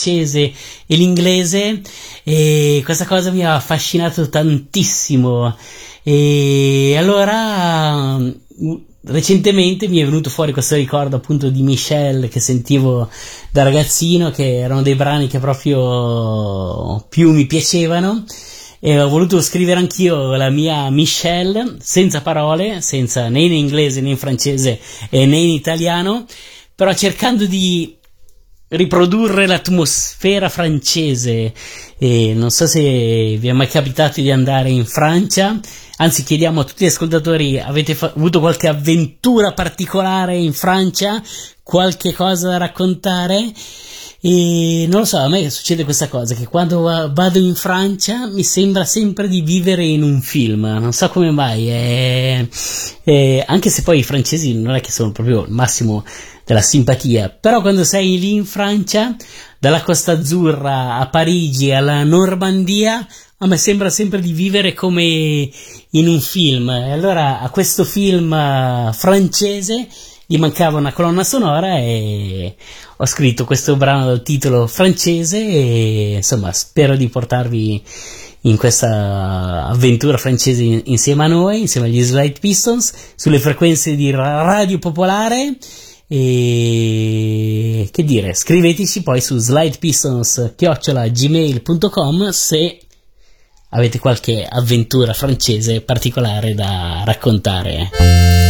francese e l'inglese, e questa cosa mi ha affascinato tantissimo. E allora recentemente mi è venuto fuori questo ricordo appunto di Michelle che sentivo da ragazzino, che erano dei brani che proprio più mi piacevano, e ho voluto scrivere anch'io la mia Michelle senza parole, senza né in inglese né in francese né in italiano, però cercando di riprodurre l'atmosfera francese. E non so se vi è mai capitato di andare in Francia, anzi chiediamo a tutti gli ascoltatori: avete avuto qualche avventura particolare in Francia, qualche cosa da raccontare? E non lo so, a me succede questa cosa, che quando vado in Francia mi sembra sempre di vivere in un film, non so come mai, anche se poi i francesi non è che sono proprio il massimo della simpatia, però quando sei lì in Francia, dalla Costa Azzurra a Parigi alla Normandia, a me sembra sempre di vivere come in un film. E allora a questo film francese gli mancava una colonna sonora e ho scritto questo brano dal titolo francese, e insomma spero di portarvi in questa avventura francese insieme a noi, insieme agli Slight Pistons, sulle frequenze di Radio Popolare. E che dire, scriveteci poi su slidepistons@gmail.com se avete qualche avventura francese particolare da raccontare.